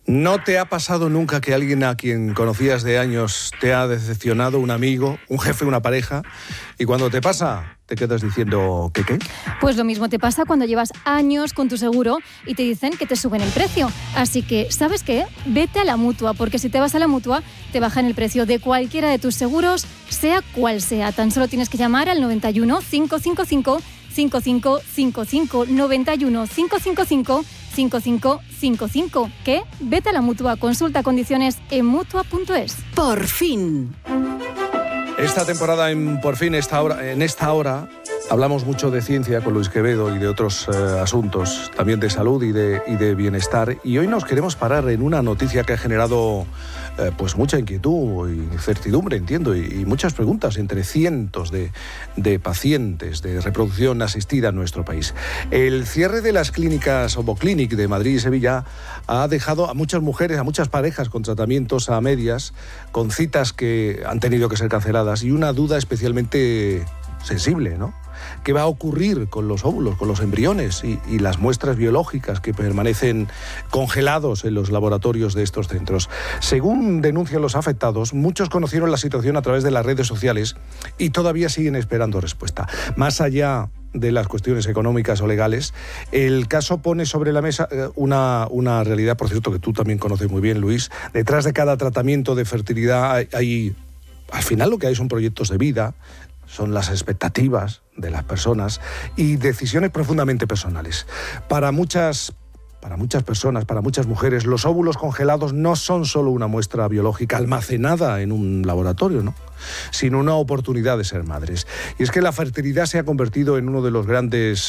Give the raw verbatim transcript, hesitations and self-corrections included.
¿No te ha pasado nunca que alguien a quien conocías de años te ha decepcionado, un amigo, un jefe, una pareja, y cuando te pasa te quedas diciendo ¿qué qué? Pues lo mismo te pasa cuando llevas años con tu seguro y te dicen que te suben el precio. Así que, ¿sabes qué? Vete a la Mutua, porque si te vas a la Mutua te bajan el precio de cualquiera de tus seguros, sea cual sea. Tan solo tienes que llamar al noventa y uno, cinco cinco cinco, cinco cinco cinco cinco, noventa y uno, cinco cinco cinco, cinco cinco cinco cinco. ¿Qué? Vete a la Mutua. Consulta condiciones en mutua punto es. Por fin. Esta temporada en Por fin, esta hora, en esta hora, hablamos mucho de ciencia con Luis Quevedo y de otros eh, asuntos, también de salud y de, y de bienestar. Y hoy nos queremos parar en una noticia que ha generado eh, pues mucha inquietud y incertidumbre, entiendo, y, y muchas preguntas entre cientos de, de pacientes de reproducción asistida en nuestro país. El cierre de las clínicas Ovoclinic de Madrid y Sevilla ha dejado a muchas mujeres, a muchas parejas con tratamientos a medias, con citas que han tenido que ser canceladas y una duda especialmente sensible, ¿no? ¿Qué va a ocurrir con los óvulos, con los embriones y, y las muestras biológicas que permanecen congelados en los laboratorios de estos centros? Según denuncian los afectados, muchos conocieron la situación a través de las redes sociales y todavía siguen esperando respuesta. Más allá de las cuestiones económicas o legales, el caso pone sobre la mesa una, una realidad, por cierto, que tú también conoces muy bien, Luis. Detrás de cada tratamiento de fertilidad hay, hay al final lo que hay son proyectos de vida, son las expectativas de las personas y decisiones profundamente personales. Para muchas, para muchas personas, para muchas mujeres, los óvulos congelados no son solo una muestra biológica almacenada en un laboratorio, ¿no?, sino una oportunidad de ser madres. Y es que la fertilidad se ha convertido en uno de los grandes